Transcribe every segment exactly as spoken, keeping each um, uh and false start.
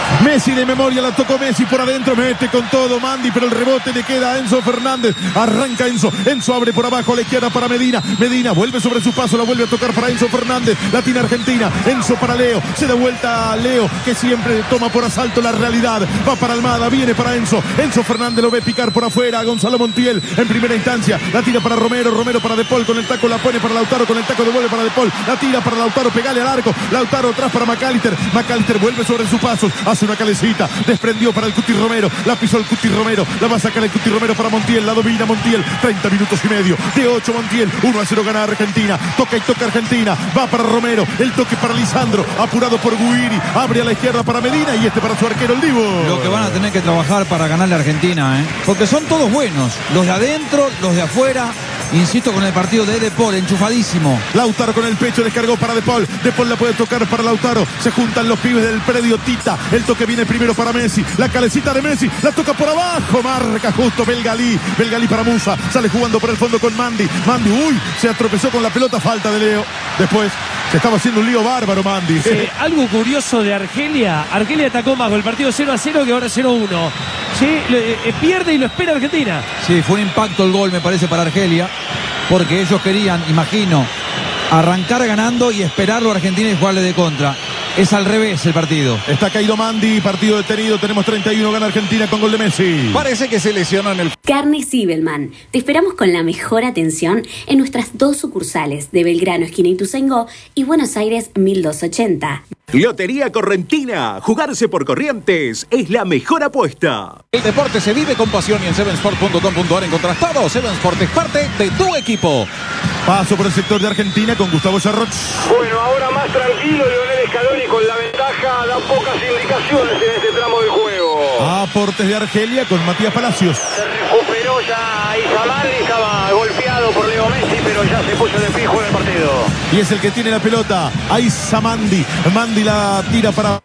Messi de memoria, la tocó Messi por adentro, mete con todo Mandi, pero el rebote le queda a Enzo Fernández. Arranca Enzo, Enzo abre por abajo a la izquierda para Medina. Medina vuelve sobre su paso, la vuelve a tocar para Enzo Fernández. La tiene Argentina, Enzo para Leo, se da vuelta a Leo, que siempre toma por asalto la realidad. Va para Almada, viene para Enzo. Enzo Fernández lo ve picar por afuera a Gonzalo Montiel en primera instancia. La tira para Romero, Romero para De Paul, con el taco la pone para Lautaro, con el taco devuelve para De Paul. La tira para Lautaro, pegale al arco. Lautaro atrás para McAllister. McAllister vuelve sobre sus pasos, hace una calecita, desprendió para el Cuti Romero, la pisó el Cuti Romero, la va a sacar el Cuti Romero para Montiel, la domina Montiel, treinta minutos y medio, de ocho Montiel, uno a cero gana Argentina, toca y toca Argentina, va para Romero, el toque para Lisandro, apurado por Guiri, abre a la izquierda para Medina y este para su arquero el Divo. Lo que van a tener que trabajar para ganarle a Argentina, ¿eh? Porque son todos buenos, los de adentro, los de afuera. Insisto con el partido de De Paul, enchufadísimo. Lautaro con el pecho, descargó para De Paul. De Paul la puede tocar para Lautaro. Se juntan los pibes del predio Tita. El toque viene primero para Messi. La calecita de Messi, la toca por abajo. Marca justo Belgalí. Belgalí para Musa. Sale jugando por el fondo con Mandi. Mandi, uy, se atropezó con la pelota. Falta de Leo. Después se estaba haciendo un lío bárbaro Mandi. Sí, algo curioso de Argelia. Argelia atacó más con el partido cero a cero que ahora cero a uno. Sí, eh, pierde y lo espera Argentina. Sí, fue un impacto el gol, me parece, para Argelia. Porque ellos querían, imagino, arrancar ganando y esperarlo a Argentina y jugarle de contra. Es al revés el partido. Está caído Mandi, partido detenido. Tenemos treinta y uno, gana Argentina con gol de Messi. Parece que se lesionó en el... Carne Zibelman. Te esperamos con la mejor atención en nuestras dos sucursales de Belgrano, esquina Ituzaingó, y Buenos Aires mil doscientos ochenta. Lotería Correntina. Jugarse por Corrientes es la mejor apuesta. El deporte se vive con pasión y en seven sport punto com punto a r encontrás todo. seven Sport es parte de tu equipo. Paso por el sector de Argentina con Gustavo Sarroch. Bueno, ahora más tranquilo, Lionel Scaloni con la ventaja, da pocas indicaciones en este tramo del juego. Aportes de Argelia con Matías Palacios. Se recuperó ya Isamandi, estaba golpeado por Leo Messi, pero ya se puso de pie y juega el partido. Y es el que tiene la pelota, Isamandi. Mandi la tira para...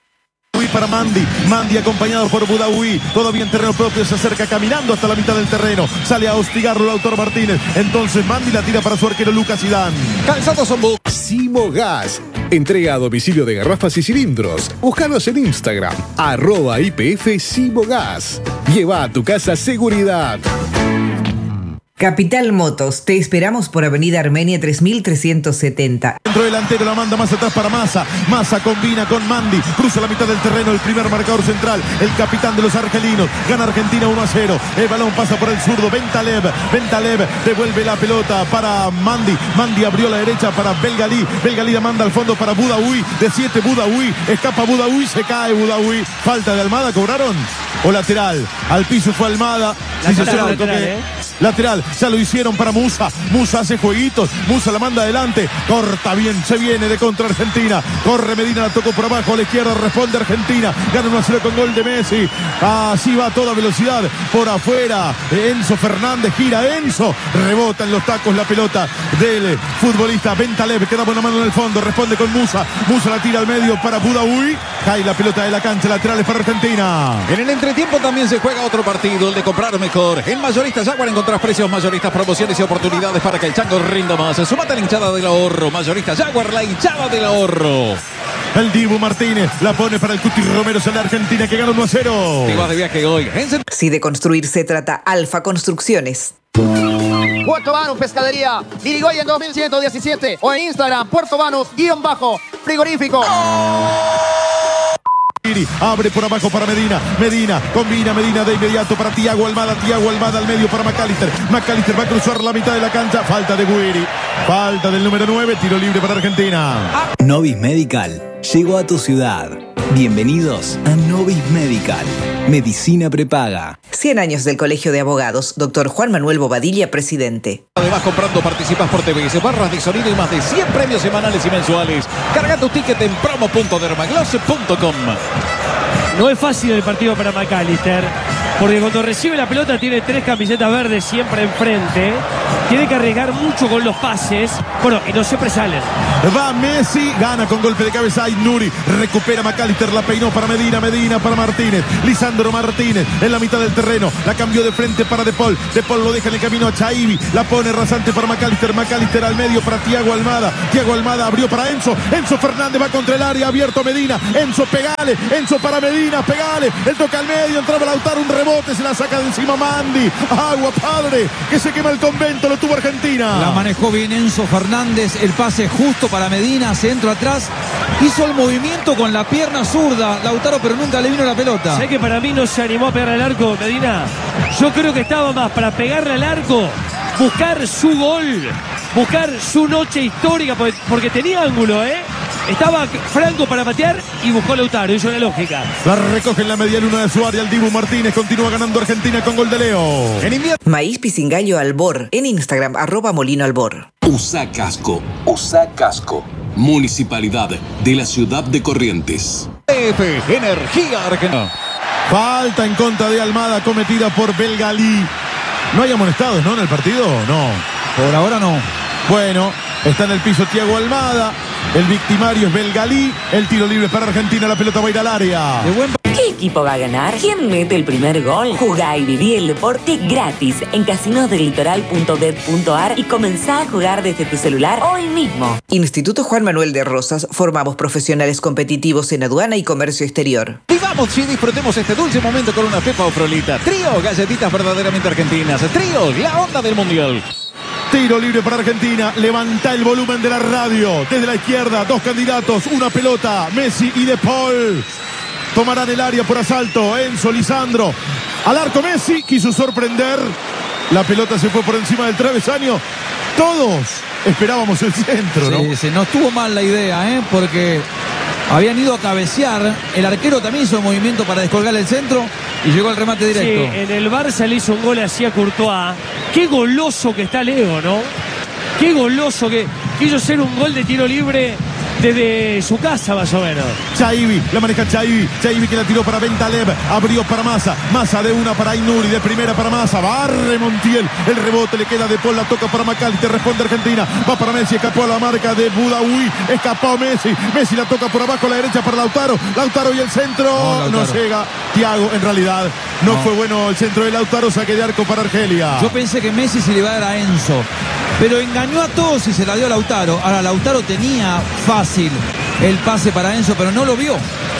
para Mandi, Mandi acompañado por Boudaoui, todavía en terreno propio, se acerca caminando hasta la mitad del terreno, sale a hostigarlo Lautaro Martínez, entonces Mandi la tira para su arquero Lucas Zidane. Calzados son bu... Simogas, entrega a domicilio de garrafas y cilindros, búscanos en Instagram, arroba I P F Simogas, lleva a tu casa seguridad. Capital Motos, te esperamos por Avenida Armenia tres mil trescientos setenta. Centro delantero, la manda más atrás para Massa. Massa combina con Mandi, cruza la mitad del terreno, el primer marcador central, el capitán de los argelinos. Gana Argentina uno a cero. El balón pasa por el zurdo, Bentaleb. Bentaleb devuelve la pelota para Mandi. Mandi abrió la derecha para Belgalí. Belgalí la manda al fondo para Boudaoui. De siete Boudaoui, escapa Boudaoui, se cae Boudaoui. Falta de Almada, ¿cobraron? O lateral. Al piso fue Almada. Lateral, lateral, lateral, eh. Lateral, ya lo hicieron para Musa. Musa hace jueguitos, Musa la manda adelante, corta bien, se viene de contra Argentina. Corre Medina, la tocó por abajo a la izquierda, responde Argentina. Gana uno a cero con gol de Messi. Así va a toda velocidad por afuera. Enzo Fernández, gira Enzo, rebota en los tacos la pelota del futbolista Bentaleb, queda buena mano en el fondo, responde con Musa. Musa la tira al medio para Boudaoui. Cae la pelota de la cancha, laterales para Argentina. En el entretiempo también se juega otro partido, el de comprar mejor. En Mayorista Jaguar encontrás precios mayoristas, promociones y oportunidades para que el chango rinda más. Sumate a la hinchada del ahorro. Mayorista Jaguar, la hinchada del ahorro. El Dibu Martínez la pone para el Cuti Romero, en la Argentina que gana uno a cero. Y vas de viaje hoy. Si de construir se trata, Alfa Construcciones. Puerto Banús Pescadería, Irigoyen dos mil ciento diecisiete o en Instagram, Puerto Banús, guión bajo, frigorífico. Abre por abajo para Medina. Medina combina Medina de inmediato para Thiago Almada. Thiago Almada al medio para McAllister. McAllister va a cruzar la mitad de la cancha. Falta de Guiri. Falta del número nueve. Tiro libre para Argentina. Novis Medical llegó a tu ciudad. Bienvenidos a Novis Medical. Medicina prepaga. cien años del Colegio de Abogados. Doctor Juan Manuel Bobadilla, presidente. Además, comprando participas por T V S, barras de sonido y más de cien premios semanales y mensuales. Carga tu ticket en promo punto dermagloss punto com. No es fácil el partido para McAllister, porque cuando recibe la pelota tiene tres camisetas verdes siempre enfrente. Tiene que arriesgar mucho con los pases. Bueno, y no siempre salen. Va Messi, gana con golpe de cabeza Aït-Nouri, recupera McAllister, la peinó para Medina, Medina para Martínez, Lisandro Martínez en la mitad del terreno, la cambió de frente para De Paul, De Paul lo deja en el camino a Chaibi, la pone rasante para McAllister, McAllister al medio para Thiago Almada, Thiago Almada abrió para Enzo, Enzo Fernández va contra el área, abierto Medina, Enzo pegale, Enzo para Medina, pegale, él toca al medio, entraba Lautaro, un rebote, se la saca de encima Mandi, agua padre, que se quema el convento, lo tuvo Argentina. La manejó bien Enzo Fernández, el pase justo para Medina, centro atrás, hizo el movimiento con la pierna zurda Lautaro, pero nunca le vino la pelota. ¿Sabés que para mí no se animó a pegar al arco, Medina? Yo creo que estaba más para pegarle al arco, buscar su gol, buscar su noche histórica, porque, porque tenía ángulo, ¿eh? Estaba franco para patear y buscó Lautaro, hizo la lógica. La recoge en la media luna de su área el Dibu Martínez, continúa ganando Argentina con gol de Leo. En invierno. Maíz Pisingallo Albor, en Instagram, arroba Molino Albor. Usa casco, usa casco. Municipalidad de la ciudad de Corrientes. F, Energía Argentina. Falta en contra de Almada cometida por Belgalí. No hay amonestados, ¿no? En el partido, no. Por ahora no. Bueno, está en el piso Thiago Almada. El victimario es Belgalí. El tiro libre para Argentina. La pelota va a ir al área. De buen... ¿Qué equipo va a ganar? ¿Quién mete el primer gol? Jugá y viví el deporte gratis en casinos del litoral punto bet punto ar y comenzá a jugar desde tu celular hoy mismo. Instituto Juan Manuel de Rosas. Formamos profesionales competitivos en aduana y comercio exterior. Vivamos y disfrutemos este dulce momento con una pepa o frolita. Trío, galletitas verdaderamente argentinas. Trío, la onda del mundial. Tiro libre para Argentina. Levanta el volumen de la radio. Desde la izquierda, dos candidatos, una pelota. Messi y De Paul. Tomarán el área por asalto. Enzo, Lisandro. Al arco Messi. Quiso sorprender. La pelota se fue por encima del travesaño. Todos esperábamos el centro, ¿no? Sí, sí, no estuvo mal la idea, ¿eh? Porque habían ido a cabecear. El arquero también hizo un movimiento para descolgar el centro y llegó al remate directo. Sí, en el Barça le hizo un gol así a Courtois. Qué goloso que está Leo, ¿no? Qué goloso que quiso ser un gol de tiro libre desde su casa, más o menos. Chaibi, la maneja Chaibi. Chaibi que la tiró para Bentaleb. Abrió para Massa. Massa de una para Aït-Nouri. De primera para Massa. Barre Montiel. El rebote le queda De Paul. La toca para McAllister. Responde Argentina. Va para Messi. Escapó a la marca de Boudaoui. Escapó Messi. Messi la toca por abajo a la derecha para Lautaro. Lautaro y el centro. No, no llega. Thiago, en realidad, no, no fue bueno el centro de Lautaro. Saque de arco para Argelia. Yo pensé que Messi se le iba a dar a Enzo, pero engañó a todos y se la dio a Lautaro. Ahora Lautaro tenía fácil el pase para Enzo, pero no lo vio.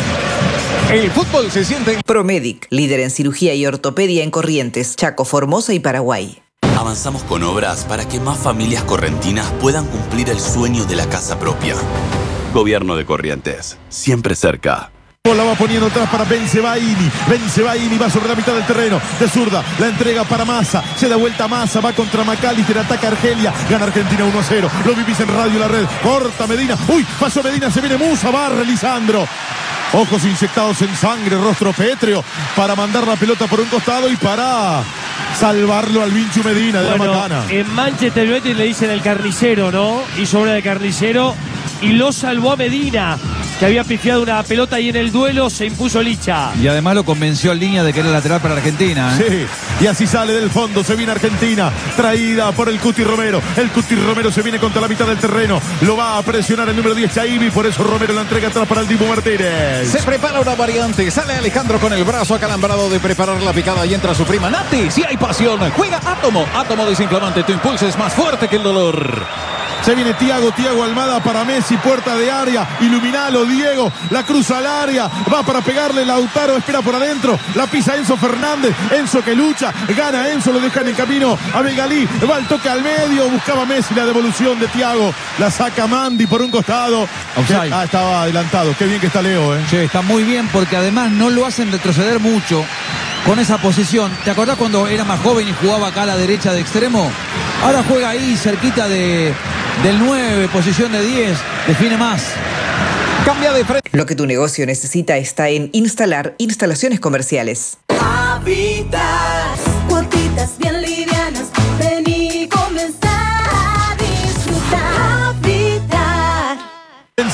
El fútbol se siente. Promedic, líder en cirugía y ortopedia en Corrientes, Chaco, Formosa y Paraguay. Avanzamos con obras para que más familias correntinas puedan cumplir el sueño de la casa propia. Gobierno de Corrientes, siempre cerca. La va poniendo atrás para Bensebaini. Bensebaini va sobre la mitad del terreno. De zurda, la entrega para Massa. Se da vuelta Massa, va contra McAllister. Ataca Argelia. Gana Argentina uno a cero. Lo vivís en Radio La Red. Corta Medina. Uy, pasó Medina. Se viene Musa. Barre Lisandro. Ojos inyectados en sangre, rostro pétreo. Para mandar la pelota por un costado y para salvarlo al Vinchu Medina de bueno, la macana. En Manchester United le dicen el carnicero, ¿no? Hizo obra de carnicero y lo salvó a Medina, que había pifiado una pelota y en el duelo se impuso Licha. Y además lo convenció en línea de que era lateral para Argentina, ¿eh? Sí, y así sale del fondo, se viene Argentina, traída por el Cuti Romero. El Cuti Romero se viene contra la mitad del terreno, lo va a presionar el número diez Chaibi, por eso Romero la entrega atrás para el Dibu Martínez. Se prepara una variante, sale Alejandro con el brazo acalambrado de preparar la picada y entra su prima Nati. Si hay pasión, juega Átomo, Átomo desinflamante, tu impulso es más fuerte que el dolor. Se viene Thiago, Thiago Almada para Messi, puerta de área, iluminalo Diego, la cruza al área, va para pegarle Lautaro, espera por adentro, la pisa Enzo Fernández, Enzo que lucha, gana Enzo, lo deja en el camino a Belgalí, va el toque al medio, buscaba Messi la devolución de Thiago, la saca Mandi por un costado. Offside. Ah, estaba adelantado, qué bien que está Leo, eh. Sí, está muy bien porque además no lo hacen retroceder mucho con esa posición. ¿Te acordás cuando era más joven y jugaba acá a la derecha de extremo? Ahora juega ahí cerquita de, del nueve, posición de diez, define más. Cambia de frente. Lo que tu negocio necesita está en Instalar Instalaciones Comerciales. Habitas, cuotitas bien livianas, ven y comenzar a disfrutar. Habitar.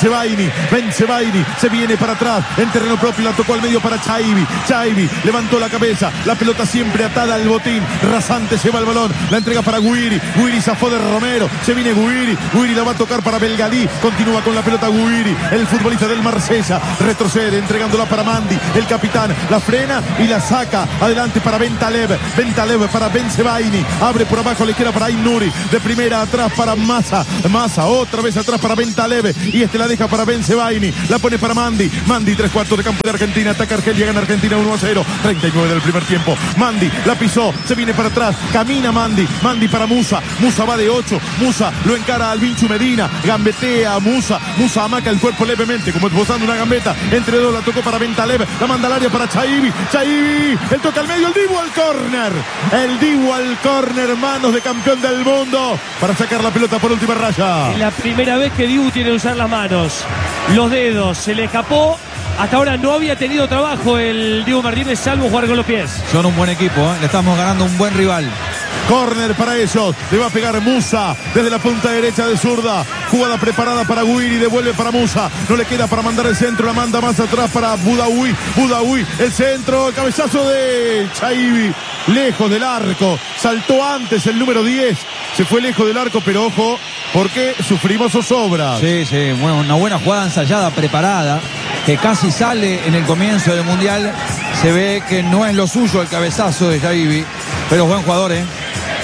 Bensebaini, Bensebaini, se viene para atrás, en terreno propio, la tocó al medio para Chaibi, Chaibi, levantó la cabeza, la pelota siempre atada al botín, rasante lleva el balón, la entrega para Guiri, Guiri zafó de Romero, se viene Guiri, Guiri la va a tocar para Belgalí, continúa con la pelota Guiri, el futbolista del Marsella, retrocede, entregándola para Mandi, el capitán, la frena y la saca, adelante para Bentalev, Bentalev para Bensebaini, abre por abajo, le queda para Ainuri, de primera atrás para Massa, Massa, otra vez atrás para Bentalev, y este la deja para Bensebaini, la pone para Mandi, Mandi, tres cuartos de campo de Argentina, ataca Argelia, gana Argentina uno a cero, treinta y nueve del primer tiempo, Mandi, la pisó, se viene para atrás, camina Mandi, Mandi para Musa, Musa va de ocho, Musa lo encara al Vinchu Medina, gambetea a Musa, Musa amaca el cuerpo levemente, como esbozando una gambeta, entre dos la tocó para Bentalev, la manda al área para Chaibi, Chaibi, el toca al medio, el Dibu al córner, el Dibu al córner, manos de campeón del mundo, para sacar la pelota por última raya. Es la primera vez que Dibu tiene que usar las manos, los dedos, se le escapó. Hasta ahora no había tenido trabajo el Dibu Martínez, salvo jugar con los pies. Son un buen equipo, ¿eh? Le estamos ganando un buen rival. Córner para ellos, le va a pegar Musa desde la punta derecha de zurda, jugada preparada para Guiri, devuelve para Musa, no le queda para mandar el centro, la manda más atrás para Budaoui, Budaoui, el centro, el cabezazo de Chaibi, lejos del arco, saltó antes el número diez, se fue lejos del arco, pero ojo, porque sufrimos zozobras. Sí, sí, bueno, una buena jugada ensayada, preparada, que casi sale en el comienzo del Mundial, se ve que no es lo suyo el cabezazo de Chaibi, pero buen jugador, ¿eh?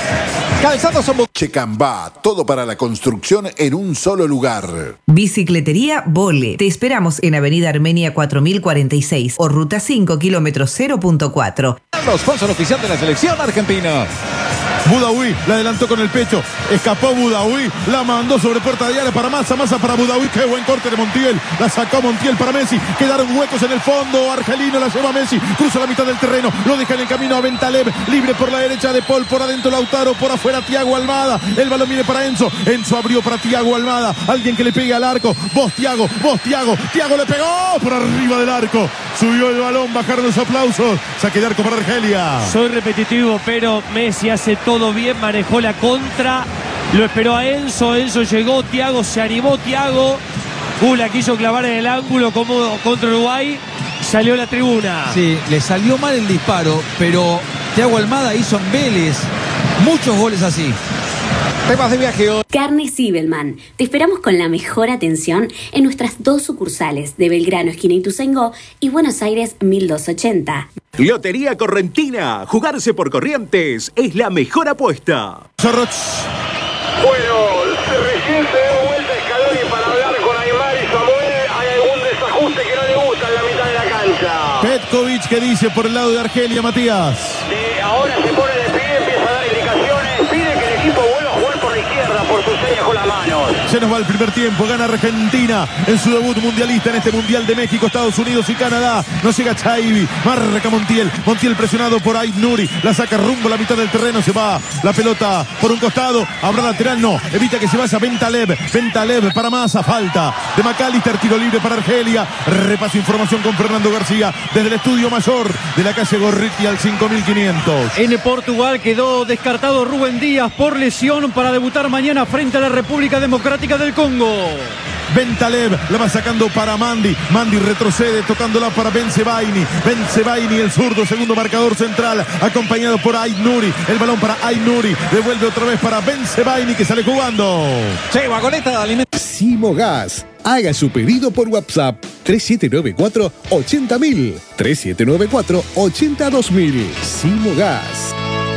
Calzados son Checambá, todo para la construcción en un solo lugar. Bicicletería Vole. Te esperamos en Avenida Armenia cuatro mil cuarenta y seis o Ruta cinco, kilómetros cero punto cuatro. Sponsor oficial de la selección argentina. Budaoui la adelantó con el pecho, escapó Budaoui, la mandó sobre puerta de área para Massa, Massa para Budaoui, qué buen corte de Montiel, la sacó Montiel para Messi, quedaron huecos en el fondo, Argelino la lleva Messi, cruza la mitad del terreno, lo deja en el camino a Bentalev, libre por la derecha de Paul, por adentro Lautaro, por afuera Thiago Almada, el balón viene para Enzo, Enzo abrió para Thiago Almada, alguien que le pegue al arco, vos Thiago, vos Thiago, Thiago le pegó por arriba del arco, subió el balón, bajaron los aplausos, saque de arco para Argelia. Soy repetitivo, pero Messi hace todo bien, manejó la contra, lo esperó a Enzo, Enzo llegó, Thiago se animó, Thiago, uh, la quiso clavar en el ángulo como contra Uruguay, salió a la tribuna. Sí, le salió mal el disparo, pero Thiago Almada hizo en Vélez muchos goles así. Temas de viaje hoy. Carne Sibelman. Te esperamos con la mejor atención en nuestras dos sucursales de Belgrano, esquina Ituzaingó, y Buenos Aires mil doscientos ochenta. Lotería Correntina. Jugarse por Corrientes es la mejor apuesta. Bueno, recién se dio vuelta Scaloni para hablar con Aymar y Samuel. Hay algún desajuste que no le gusta en la mitad de la cancha. Petkovic, que dice por el lado de Argelia, Matías. Sí, ahora se pone de pie, empieza a dar indicaciones, pide que el equipo vuelva a jugar por la izquierda, por sus señas con las manos. Se nos va el primer tiempo, gana Argentina en su debut mundialista en este Mundial de México, Estados Unidos y Canadá. No llega Chaibi, marca Montiel, Montiel presionado por Ainuri, la saca rumbo a la mitad del terreno, se va la pelota por un costado, habrá lateral, no, evita que se vaya Bentalev, Bentalev para Massa, falta de McAllister, tiro libre para Argelia, repaso información con Fernando García desde el estudio mayor de la calle Gorriti al cinco mil quinientos. En Portugal quedó descartado Rubén Díaz por lesión para debutar mañana frente a la República Democrática del Congo. Bentalev la va sacando para Mandi, Mandi retrocede tocándola para Bensebaini, Bensebaini el zurdo, segundo marcador central, acompañado por Ainuri, el balón para Ainuri, devuelve otra vez para Bensebaini que sale jugando. Che, vagoneta de alimentos. Simogas. Haga su pedido por WhatsApp tres siete nueve cuatro, ochenta mil, tres siete nueve cuatro, ochenta dos mil. Simogas.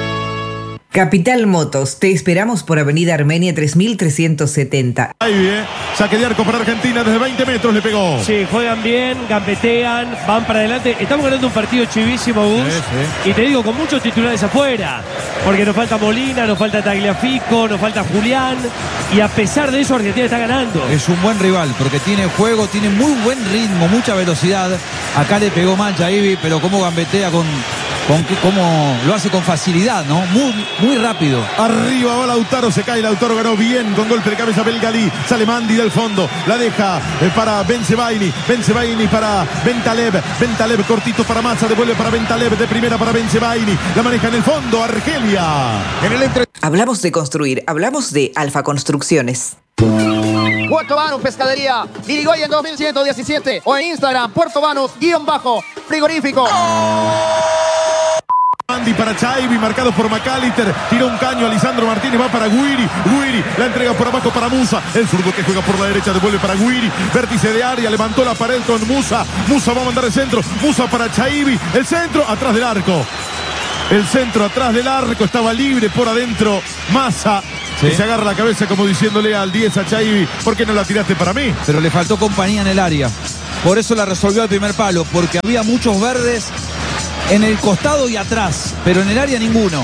Capital Motos, te esperamos por Avenida Armenia tres mil trescientos setenta. Ahí bien, saque de arco para Argentina desde veinte metros le pegó. Sí, juegan bien, gambetean, van para adelante. Estamos ganando un partido chivísimo, Gus. Sí, sí. Y te digo, con muchos titulares afuera. Porque nos falta Molina, nos falta Tagliafico, nos falta Julián. Y a pesar de eso, Argentina está ganando. Es un buen rival, porque tiene juego, tiene muy buen ritmo, mucha velocidad. Acá le pegó mal Chaibi, pero cómo gambetea con... Con que, como lo hace con facilidad, ¿no? Muy, muy rápido. Arriba va Lautaro, se cae Lautaro, ganó bien con golpe de cabeza Belgalí. Sale Mandi del fondo, la deja para Bensebaini, Bensebaini para Bentalev, Bentalev cortito para Massa, devuelve para Bentalev, de primera para Bensebaini, la maneja en el fondo Argelia. En el entre... Hablamos de construir, hablamos de Alfa Construcciones. Puerto Banús Pescadería, Irigoyen dos mil ciento diecisiete. O en Instagram, Puerto Banús, guión bajo, frigorífico. Mandy para Chaibi, marcado por McAllister. Tira un caño, Lisandro Martínez va para Guiri. Guiri la entrega por abajo para Musa. El zurdo que juega por la derecha devuelve para Guiri. Vértice de área, levantó la pared con Musa. Musa va a mandar el centro. Musa para Chaibi. El centro atrás del arco. El centro atrás del arco estaba libre por adentro. Massa. Sí. Que se agarra la cabeza como diciéndole al diez a Chaibi, ¿por qué no la tiraste para mí? Pero le faltó compañía en el área. Por eso la resolvió al primer palo, porque había muchos verdes en el costado y atrás, pero en el área ninguno.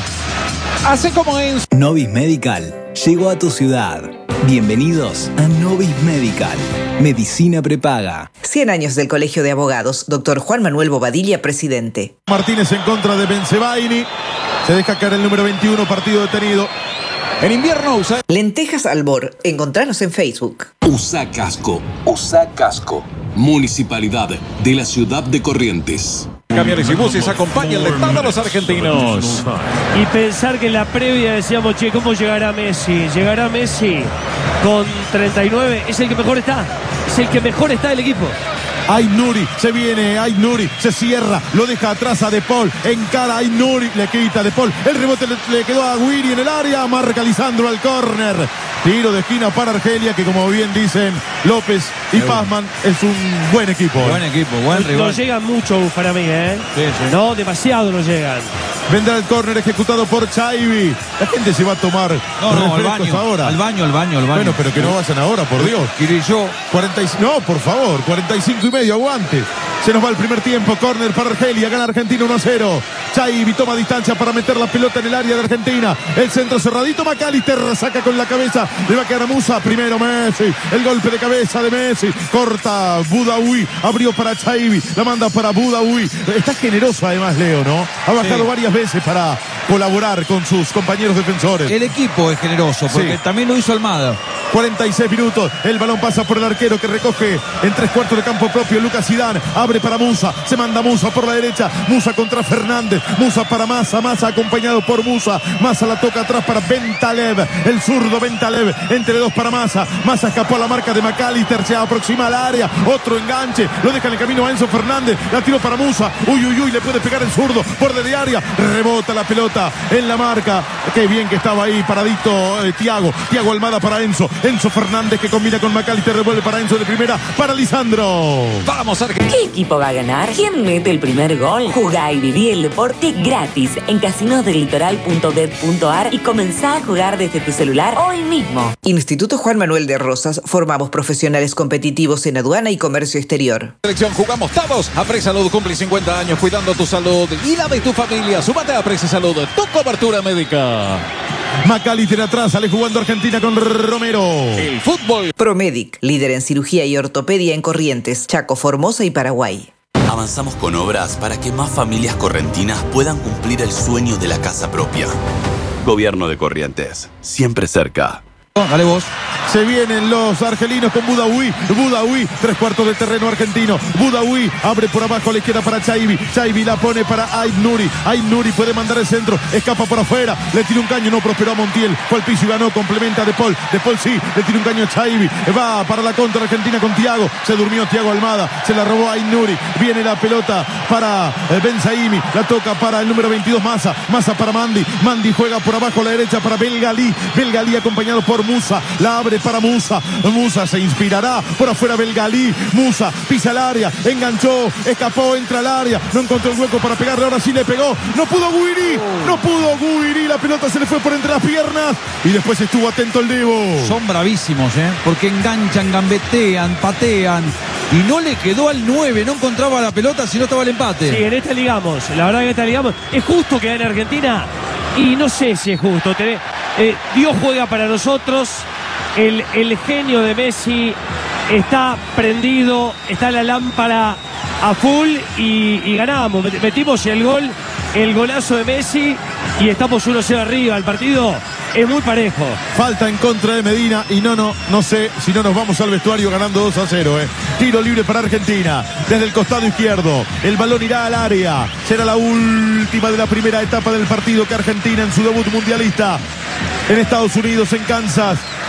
Así como es. Novis Medical llegó a tu ciudad. Bienvenidos a Novis Medical. Medicina prepaga. cien años del Colegio de Abogados. Doctor Juan Manuel Bobadilla, presidente. Martínez en contra de Benzebaini. Se deja caer el número veintiuno, partido detenido. En invierno usa Lentejas Albor. Encontranos en Facebook. Usa casco. Usa casco. Municipalidad de la ciudad de Corrientes. Camiones y buses acompañan el estado a los argentinos. Y pensar que en la previa decíamos, che, ¿cómo llegará Messi? Llegará Messi con treinta y nueve. Es el que mejor está. Es el que mejor está del equipo. Aynuri, se viene Aynuri, se cierra, lo deja atrás a De Paul, encara a Aynuri, le quita De Paul, el rebote le, le quedó a Guiri en el área, marca Lisandro al córner, tiro de esquina para Argelia, que como bien dicen López y Pazman, es un buen equipo. Buen equipo, buen rival. No llegan mucho para mí, ¿eh? Sí, sí. No, demasiado no llegan. Vendrá el córner ejecutado por Chaibi. La gente se va a tomar no, no, al baño, ahora. Al baño, al baño, al baño. Bueno, pero que no vayan ahora, por Dios. Y yo. cuarenta y, no, por favor, cuarenta y cinco y medio, aguante. Se nos va el primer tiempo, córner para Argelia, gana Argentina uno a cero. Chaibi toma distancia para meter la pelota en el área de Argentina. El centro cerradito, McAllister saca con la cabeza, le va a quedar a Musa. Primero Messi, el golpe de cabeza de Messi. Corta Boudaoui, abrió para Chaibi, la manda para Boudaoui. Está generoso además Leo, ¿no? Ha bajado sí. varias veces para colaborar con sus compañeros defensores. El equipo es generoso, porque sí. también lo hizo Almada. cuarenta y seis minutos, el balón pasa por el arquero que recoge en tres cuartos de campo propio. Lucas Zidane abre para Musa, se manda Musa por la derecha, Musa contra Fernández, Musa para Massa, Massa acompañado por Musa, Massa la toca atrás para Bentaleb, el zurdo Bentaleb, entre dos para Massa, Massa escapó a la marca de McAllister, se aproxima al área, otro enganche, lo deja en el camino a Enzo Fernández, la tiró para Musa, uy uy uy, le puede pegar el zurdo, borde de área, rebota la pelota en la marca, qué bien que estaba ahí paradito eh, Thiago, Thiago Almada para Enzo, Enzo Fernández que combina con McAllister, revuelve para Enzo de primera, para Lisandro. Vamos a ver ¿qué equipo va a ganar? ¿Quién mete el primer gol? Jugá y viví el deporte gratis en casinos del litoral punto bet punto ar y comenzá a jugar desde tu celular hoy mismo. Instituto Juan Manuel de Rosas, formamos profesionales competitivos en aduana y comercio exterior. Selección, jugamos todos. Apre Salud cumple cincuenta años cuidando tu salud y la de tu familia. Súmate a Apre Salud, tu cobertura médica. McAllister atrás, sale jugando Argentina con Romero. El fútbol. Promedic, líder en cirugía y ortopedia en Corrientes, Chaco, Formosa y Paraguay. Avanzamos con obras para que más familias correntinas puedan cumplir el sueño de la casa propia. Gobierno de Corrientes, siempre cerca. Dale vos. Se vienen los argelinos con Boudaoui. Boudaoui, tres cuartos de terreno argentino. Boudaoui abre por abajo a la izquierda para Chaibi. Chaibi la pone para Aynuri. Aynuri puede mandar el centro. Escapa por afuera. Le tira un caño. No prosperó a Montiel. Fue al piso y ganó. Complementa a De Paul. De Paul sí. Le tira un caño a Chaibi. Va para la contra argentina con Thiago. Se durmió Thiago Almada. Se la robó a Aynuri. Viene la pelota para Benzaimi. La toca para el número veintidós Massa. Massa para Mandy. Mandy juega por abajo a la derecha para Belgalí. Belgalí acompañado por Musa. La abre para Musa. Musa se inspirará. Por afuera Belgalí. Musa pisa el área. Enganchó. Escapó. Entra al área. No encontró el hueco para pegarle. Ahora sí le pegó. No pudo Guiri. No pudo Guiri. La pelota se le fue por entre las piernas. Y después estuvo atento el Devo. Son bravísimos, ¿eh? Porque enganchan, gambetean, patean. Y no le quedó al nueve. No encontraba la pelota si no estaba el empate. Sí, en esta ligamos. La verdad que en esta ligamos. ¿Es justo que gane Argentina? Y no sé si es justo. Eh, Dios juega para nosotros. El, el genio de Messi está prendido, está la lámpara a full y, y ganamos. Metimos el gol, el golazo de Messi y estamos uno cero arriba. El partido es muy parejo. Falta en contra de Medina y no, no, no sé si no nos vamos al vestuario ganando dos a cero. Eh. Tiro libre para Argentina desde el costado izquierdo. El balón irá al área. Será la última de la primera etapa del partido que Argentina en su debut mundialista en Estados Unidos, en Kansas,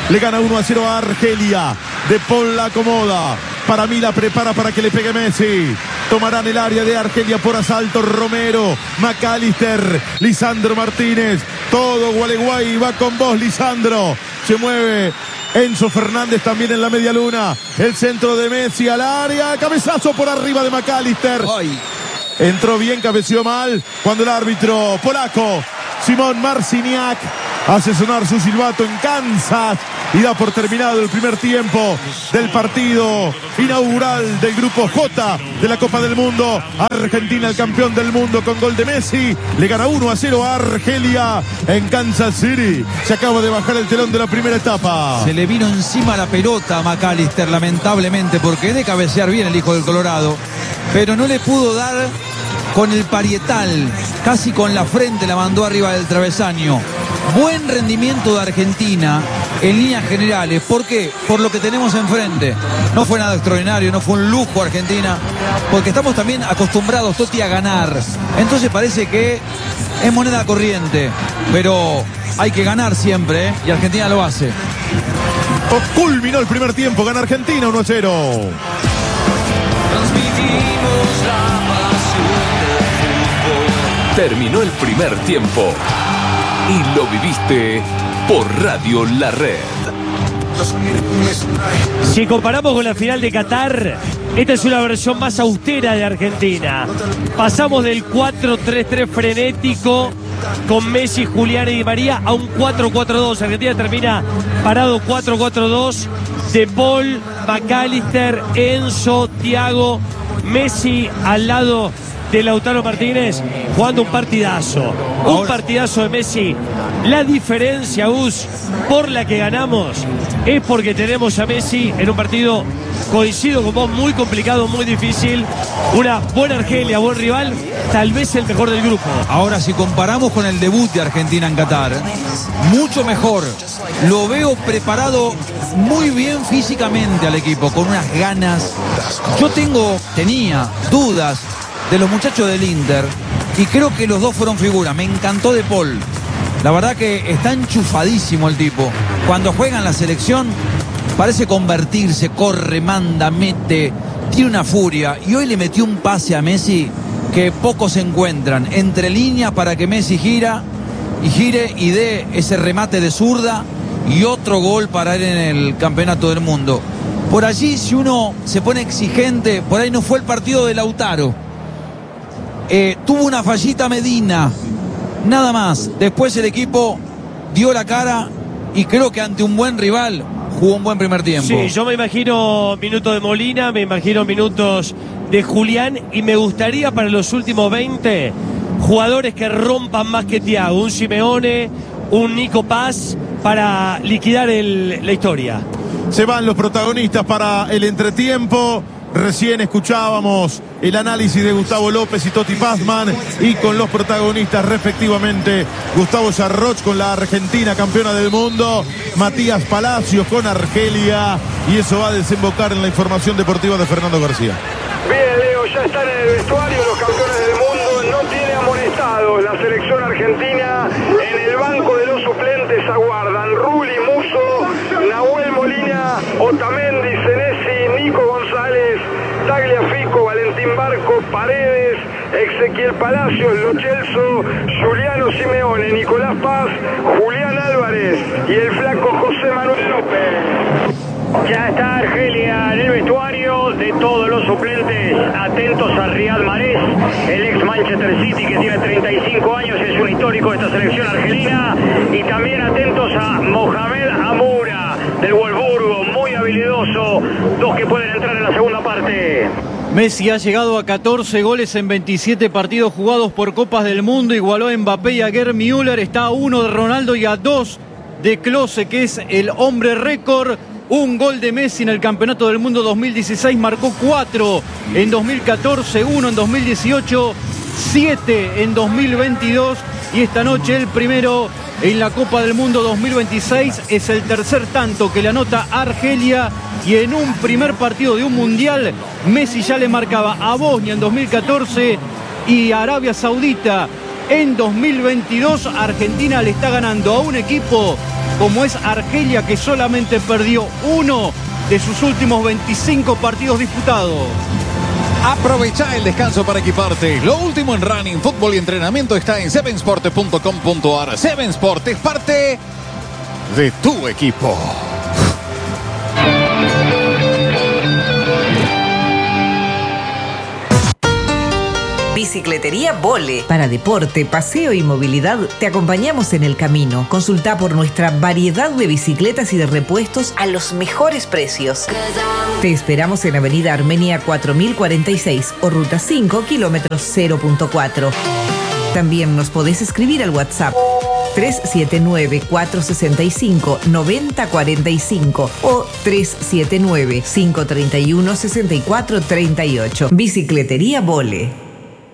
Le gana uno a cero a Argelia. De Paul la acomoda. Para mí la prepara para que le pegue Messi. Tomarán el área de Argelia por asalto. Romero, McAllister, Lisandro Martínez. Todo Gualeguay va con vos, Lisandro. Se mueve Enzo Fernández también en la media luna. El centro de Messi al área. Cabezazo por arriba de McAllister. Ay. Entró bien, cabeció mal. Cuando el árbitro polaco, Simón Marciniak, hace sonar su silbato en Kansas y da por terminado el primer tiempo del partido inaugural del grupo J de la Copa del Mundo. Argentina, el campeón del mundo, con gol de Messi, le gana uno a cero a Argelia en Kansas City. Se acaba de bajar el telón de la primera etapa. Se le vino encima la pelota a McAllister, lamentablemente, porque es de cabecear bien el hijo del Colorado, pero no le pudo dar con el parietal, casi con la frente la mandó arriba del travesaño. Buen rendimiento de Argentina en líneas generales. ¿Por qué? Por lo que tenemos enfrente. No fue nada extraordinario, no fue un lujo Argentina, porque estamos también acostumbrados, Toti, a ganar. Entonces parece que es moneda corriente, pero hay que ganar siempre, ¿eh? Y Argentina lo hace. Culminó el primer tiempo, gana Argentina uno a cero. Terminó el primer tiempo y lo viviste por Radio La Red. Si comparamos con la final de Qatar, esta es una versión más austera de Argentina. Pasamos del cuatro tres tres frenético con Messi, Julián y Di María a un cuatro cuatro dos. Argentina termina parado cuatro cuatro dos. De Paul, McAllister, Enzo, Thiago, Messi al lado de Lautaro Martínez, jugando un partidazo. Un partidazo de Messi. La diferencia, Gus, por la que ganamos es porque tenemos a Messi en un partido, coincido con vos, muy complicado, muy difícil. Una buena Argelia, buen rival, tal vez el mejor del grupo. Ahora, si comparamos con el debut de Argentina en Qatar, mucho mejor. Lo veo preparado muy bien físicamente al equipo, con unas ganas. Yo tengo, tenía dudas de los muchachos del Inter y creo que los dos fueron figuras. Me encantó De Paul. La verdad que está enchufadísimo el tipo. Cuando juega en la selección parece convertirse, corre, manda, mete, tiene una furia. Y hoy le metió un pase a Messi que pocos encuentran. Entre líneas para que Messi gira y gire y dé ese remate de zurda y otro gol para él en el campeonato del mundo. Por allí, si uno se pone exigente, por ahí no fue el partido de Lautaro. Eh, tuvo una fallita Medina, nada más. Después el equipo dio la cara y creo que ante un buen rival jugó un buen primer tiempo. Sí, yo me imagino minutos de Molina, me imagino minutos de Julián y me gustaría para los últimos veinte jugadores que rompan más que Thiago, un Simeone, un Nico Paz, para liquidar el, la historia. Se van los protagonistas para el entretiempo. Recién escuchábamos el análisis de Gustavo López y Toti Pazman, y con los protagonistas respectivamente Gustavo Sarroch con la Argentina campeona del mundo, Matías Palacios con Argelia, y eso va a desembocar en la información deportiva de Fernando García. Bien, Leo, ya están en el vestuario los campeones del mundo. No tiene amonestados la selección argentina. En el banco de los suplentes aguardan Rulli, Musso, Nahuel Molina, Otamendi, Senesi, Nico González, Tagliafico, Valentín Barco, Paredes, Ezequiel Palacios, Lo Celso, Juliano Simeone, Nicolás Paz, Julián Álvarez y el flaco José Manuel López. Ya está Argelia en el vestuario de todos los suplentes. Atentos a Riyad Mahrez, el ex Manchester City, que tiene treinta y cinco años y es un histórico de esta selección argelina. Y también atentos a Mohamed Amoura del Wolfsburgo, muy habilidoso. Dos que pueden entrar en la segunda parte. Messi ha llegado a catorce goles en veintisiete partidos jugados por Copas del Mundo. Igualó a Mbappé y a Gerd Müller. Está a uno de Ronaldo y a dos de Klose, que es el hombre récord. Un gol de Messi en el Campeonato del Mundo dos mil dieciséis, marcó cuatro en dos mil catorce, uno en dos mil dieciocho, siete en dos mil veintidós y esta noche el primero en la Copa del Mundo dos mil veintiséis. Es el tercer tanto que le anota Argelia, y en un primer partido de un Mundial Messi ya le marcaba a Bosnia en dos mil catorce y a Arabia Saudita en dos mil veintidós. Argentina le está ganando a un equipo como es Argelia, que solamente perdió uno de sus últimos veinticinco partidos disputados. Aprovecha el descanso para equiparte. Lo último en running, fútbol y entrenamiento está en seven sport punto com punto a r. seven Sport es parte de tu equipo. Bicicletería Vole. Para deporte, paseo y movilidad, te acompañamos en el camino. Consulta por nuestra variedad de bicicletas y de repuestos a los mejores precios. Te esperamos en Avenida Armenia cuatro mil cuarenta y seis o Ruta cinco, kilómetros cero punto cuatro. También nos podés escribir al WhatsApp tres siete nueve, cuatro seis cinco, nueve cero cuatro cinco o tres siete nueve, cinco tres uno, seis cuatro tres ocho. Bicicletería Vole.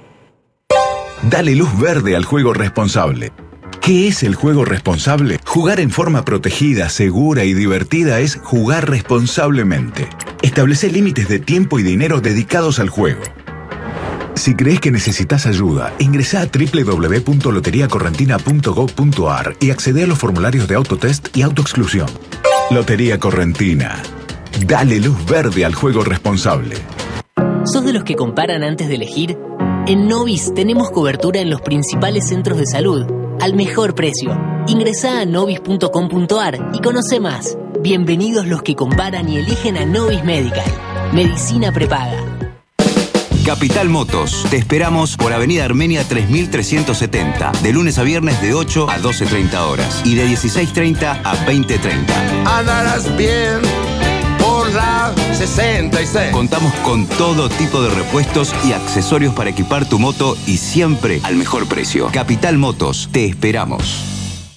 Dale luz verde al juego responsable. ¿Qué es el juego responsable? Jugar en forma protegida, segura y divertida es jugar responsablemente. Establece límites de tiempo y dinero dedicados al juego. Si crees que necesitas ayuda, ingresa a doble u doble u doble u punto lotería correntina punto gov punto a r y accede a los formularios de autotest y autoexclusión. Lotería Correntina. Dale luz verde al juego responsable. ¿Sos de los que comparan antes de elegir? En Novis tenemos cobertura en los principales centros de salud, al mejor precio. Ingresá a novis punto com punto a r y conoce más. Bienvenidos los que comparan y eligen a Novis Medical. Medicina prepaga. Capital Motos. Te esperamos por Avenida Armenia tres mil trescientos setenta, de lunes a viernes de ocho a doce treinta horas y de dieciséis treinta a veinte treinta. Andarás bien por la sesenta y seis. Contamos con todo tipo de repuestos y accesorios para equipar tu moto y siempre al mejor precio. Capital Motos, te esperamos.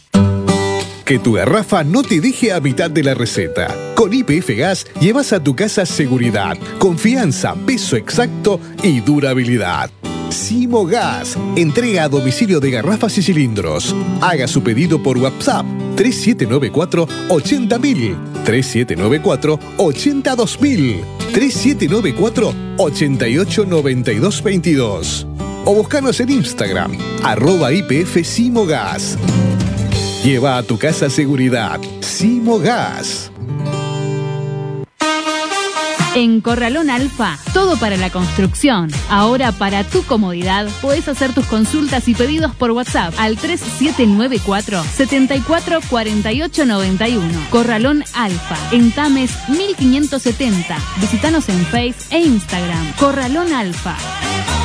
Que tu garrafa no te deje a mitad de la receta. Con Y P F Gas llevas a tu casa seguridad, confianza, peso exacto y durabilidad. Simo Gas, entrega a domicilio de garrafas y cilindros. Haga su pedido por WhatsApp tres siete nueve cuatro, ochenta mil, tres siete nueve cuatro, ochenta dos mil, tres siete nueve cuatro, ochenta y ocho noventa y dos veintidós. O búscanos en Instagram, arroba I P F Simo Gas. Lleva a tu casa seguridad. Simo Gas. En Corralón Alfa, todo para la construcción. Ahora, para tu comodidad, podés hacer tus consultas y pedidos por WhatsApp al tres siete nueve cuatro, siete cuatro cuatro ocho nueve uno. Corralón Alfa, en Tames mil quinientos setenta. Visítanos en Face e Instagram. Corralón Alfa.